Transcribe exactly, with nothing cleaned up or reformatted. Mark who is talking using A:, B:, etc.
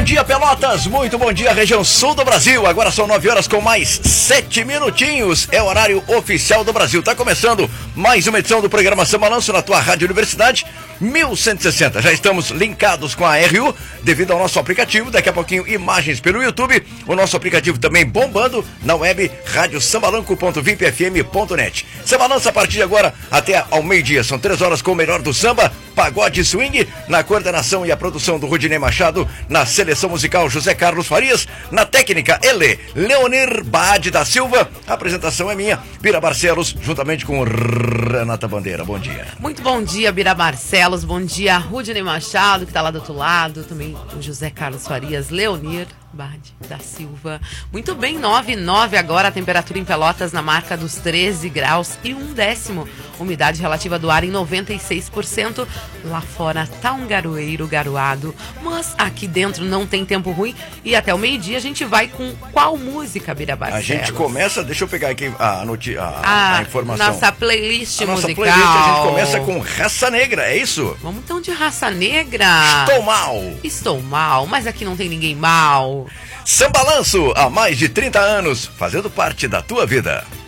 A: dia, Pelotas, muito bom dia, região sul do Brasil. Agora são nove horas com mais sete minutinhos. É o horário oficial do Brasil. Tá começando mais uma edição do programa São Balanço na tua Rádio Universidade mil cento e sessenta. Já estamos linkados com a R U devido ao nosso aplicativo. Daqui a pouquinho imagens pelo YouTube. O nosso aplicativo também bombando na web rádio sambalanco ponto vip f m ponto net. Sambalança a partir de agora até ao meio-dia. São três horas com o melhor do samba, pagode e swing, na coordenação e a produção do Rudinei Machado, na seleção musical José Carlos Farias, na técnica ele, Leonir Bade da Silva. A apresentação é minha, Bira Barcelos, juntamente com Renata Bandeira. Bom dia.
B: Muito bom dia, Bira Barcelos. Bom dia, Rudinei Machado, que está lá do outro lado. Também o José Carlos Farias, Leonir Bade da Silva. Muito bem, nove e nove agora, a temperatura em Pelotas na marca dos treze graus e um décimo. Umidade relativa do ar em noventa e seis por cento. Lá fora tá um garoeiro garoado, mas aqui dentro não tem tempo ruim. E até o meio-dia a gente vai com qual música, Bira Barcelos?
A: A gente começa, deixa eu pegar aqui a, noti- a,
B: a,
A: a informação.
B: Nossa playlist
A: a nossa
B: musical.
A: Playlist, a gente começa com Raça Negra, é isso?
B: Vamos então de Raça Negra.
A: Estou mal.
B: Estou mal, mas aqui não tem ninguém mal.
A: Sambalanço, há mais de trinta anos, fazendo parte da tua vida.